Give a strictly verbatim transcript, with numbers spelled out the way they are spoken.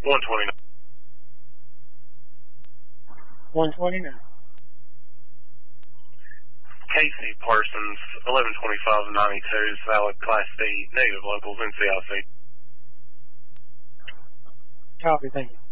one twenty-nine. one twenty-nine. Casey Parsons, eleven twenty-five ninety-two is valid Class D, negative locals, N C I C. Copy, thank you.